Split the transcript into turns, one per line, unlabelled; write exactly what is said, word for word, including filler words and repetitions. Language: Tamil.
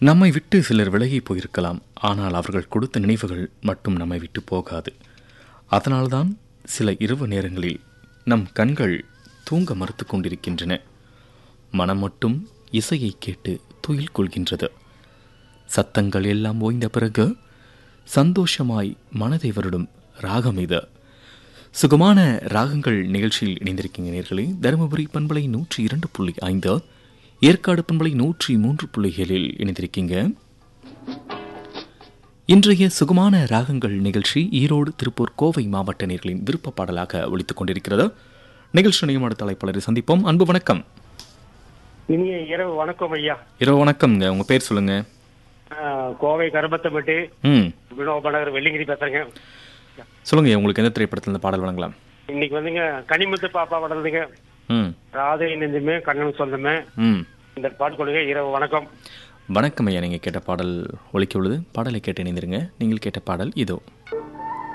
நம்மை விட்டு சிலர் விலகி போயிருக்கலாம். ஆனால் அவர்கள் கொடுத்த நினைவுகள் மட்டும் நம்மை விட்டு போகாது. அதனால்தான் சில இரவு நேரங்களில் நம் கண்கள் தூங்க மறுத்து கொண்டிருக்கின்றன. மனம் மட்டும் இசையை கேட்டு துயில் கொள்கின்றது. சத்தங்கள் எல்லாம் ஓய்ந்த பிறகு சந்தோஷமாய் மனதை வருடும் ராகம் இது. சுகமான ராகங்கள் நிகழ்ச்சியில் இணைந்திருக்கீங்க நேர்களே. தருமபுரி பண்பலை நூற்றி இரண்டு புள்ளி ஐந்து, ஏற்காடு பண்பலை நூற்றி மூன்று புள்ளி ஏழில் இணைந்திருக்கீங்க. இன்றைய சுகமான ராகங்கள் நிகழ்ச்சி ஈரோடு, திருப்பூர், கோவை மாவட்ட நேர்களின் விருப்ப பாடலாக ஒலித்துக் கொண்டிருக்கிறது. நிகழ்ச்சி நியமன தலைப்பாளரை சந்திப்போம். அன்பு வணக்கம்.
இனிய இரவு வணக்கம் ஐயா.
இரவு வணக்கம்ங்க. உங்க பேர் சொல்லுங்க.
கோவை கருமத்தம்பட்டி
ம்
வினோபநகர் வெள்ளிங்கிரி பேசுறேங்க.
சொல்லுங்க, உங்களுக்கு எந்த திரைப்படத்தில் இந்த பாடல் வழங்கலாம்?
இன்னைக்கு வந்துங்க கனிமுத்து பாப்பா வளர்ந்துங்க.
ம்
ராதை நெஞ்சுமே கண்ணன் சொந்தமே
ம்
இந்த பாட்டு கொடுங்க. இரவு வணக்கம்.
வணக்கம் ஐயா. நீங்கள் கேட்ட பாடல் ஒலிக்க உள்ளது. பாடலை கேட்டு இணைந்திருங்க. நீங்கள் கேட்ட பாடல் இதோ.